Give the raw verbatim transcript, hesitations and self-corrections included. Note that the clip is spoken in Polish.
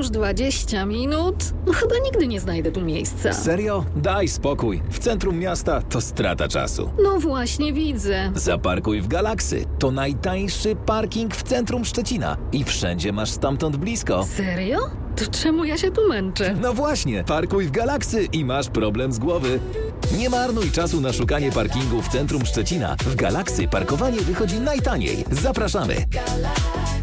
już dwadzieścia minut? No chyba nigdy nie znajdę tu miejsca. Serio? Daj spokój. W centrum miasta to strata czasu. No właśnie widzę. Zaparkuj w Galaxy. To najtańszy parking w centrum Szczecina. I wszędzie masz stamtąd blisko. Serio? To czemu ja się tu męczę? No właśnie, parkuj w Galaxy i masz problem z głowy. Nie marnuj czasu na szukanie parkingu w centrum Szczecina. W Galaxy parkowanie wychodzi najtaniej. Zapraszamy!